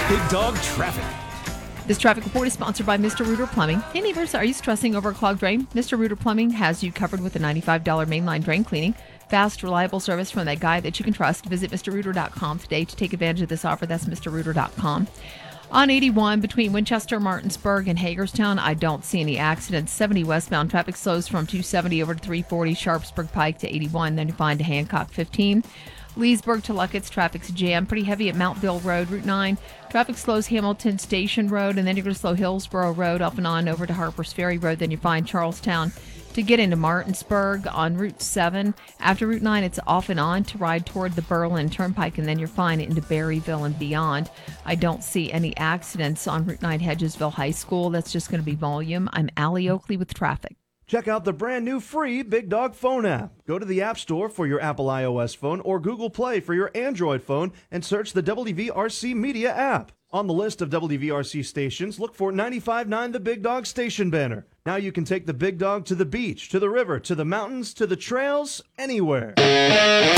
Big Dog Traffic. This traffic report is sponsored by Mr. Rooter Plumbing. Hey neighbors, are you stressing over a clogged drain? Mr. Rooter Plumbing has you covered with a $95 mainline drain cleaning. Fast, reliable service from that guy that you can trust. Visit MrRooter.com today to take advantage of this offer. That's MrRooter.com. On 81 between Winchester, Martinsburg, and Hagerstown, I don't see any accidents. 70 westbound traffic slows from 270 over to 340, Sharpsburg Pike to 81. Then you find Hancock 15. Leesburg to Luckett's, traffic's jammed pretty heavy at Mountville Road, Route 9. Traffic slows Hamilton Station Road, and then you're going to slow Hillsborough Road up and on over to Harpers Ferry Road. Then you find Charlestown to get into Martinsburg on Route 7. After Route 9, it's off and on to ride toward the Berlin Turnpike, and then you're fine into Berryville and beyond. I don't see any accidents on Route 9 Hedgesville High School. That's just going to be volume. I'm Allie Oakley with traffic. Check out the brand new free Big Dog phone app. Go to the App Store for your Apple iOS phone or Google Play for your Android phone and search the WVRC Media app. On the list of WVRC stations, look for 95.9 The Big Dog station banner. Now you can take the Big Dog to the beach, to the river, to the mountains, to the trails, anywhere.